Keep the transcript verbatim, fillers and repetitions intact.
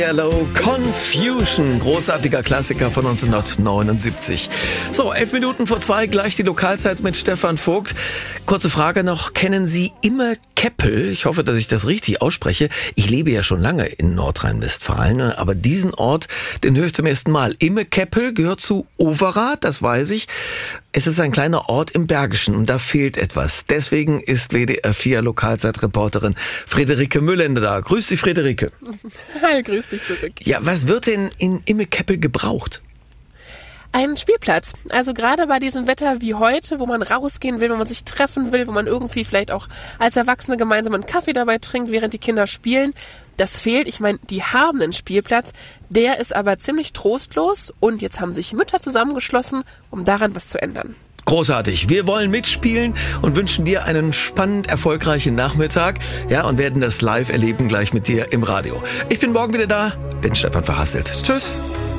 Hello, Confusion, großartiger Klassiker von neunzehnhundertneunundsiebzig. So, elf Minuten vor zwei, gleich die Lokalzeit mit Stefan Vogt. Kurze Frage noch, kennen Sie Immekeppel? Ich hoffe, dass ich das richtig ausspreche. Ich lebe ja schon lange in Nordrhein-Westfalen, aber diesen Ort, den höre ich zum ersten Mal. Immekeppel gehört zu Overath, das weiß ich. Es ist ein kleiner Ort im Bergischen und da fehlt etwas. Deswegen ist W D R vier Lokalzeitreporterin Friederike Müllende da. Grüß dich, Friederike. Hi, grüß dich zurück. Ja, was wird denn in Immekeppel gebraucht? Ein Spielplatz. Also gerade bei diesem Wetter wie heute, wo man rausgehen will, wo man sich treffen will, wo man irgendwie vielleicht auch als Erwachsene gemeinsam einen Kaffee dabei trinkt, während die Kinder spielen. Das fehlt. Ich meine, die haben einen Spielplatz. Der ist aber ziemlich trostlos. Und jetzt haben sich Mütter zusammengeschlossen, um daran was zu ändern. Großartig. Wir wollen mitspielen und wünschen dir einen spannend erfolgreichen Nachmittag. Ja, und werden das live erleben gleich mit dir im Radio. Ich bin morgen wieder da. Bin Stefan Verhasselt. Tschüss.